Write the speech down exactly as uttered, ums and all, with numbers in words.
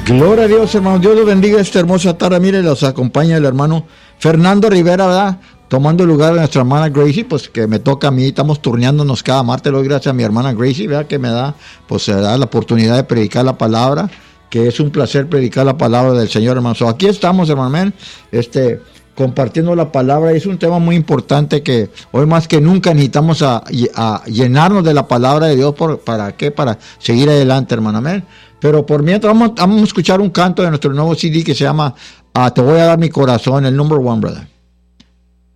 Gloria a Dios, hermano. Dios los bendiga esta hermosa tarde. Mire, los acompaña el hermano Fernando Rivera, ¿verdad? Tomando el lugar de nuestra hermana Gracie, pues que me toca a mí. Estamos turneándonos cada martes. Lo doy gracias a mi hermana Gracie, ¿verdad? Que me da, pues, se da la oportunidad de predicar la palabra, que es un placer predicar la palabra del Señor, hermano. So, aquí estamos, hermano, este, compartiendo la palabra. Es un tema muy importante que hoy más que nunca necesitamos a, a llenarnos de la palabra de Dios. Por, ¿Para qué? Para seguir adelante, hermano. Amén. Pero por mientras vamos, vamos a escuchar un canto de nuestro nuevo C D que se llama uh, Te voy a dar mi corazón, el number one, brother.